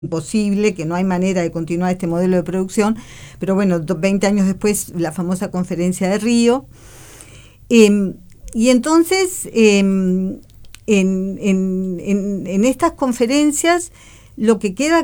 imposible, que no hay manera de continuar este modelo de producción, pero bueno, 20 años después, la famosa conferencia de Río. Y entonces, en estas conferencias, lo que queda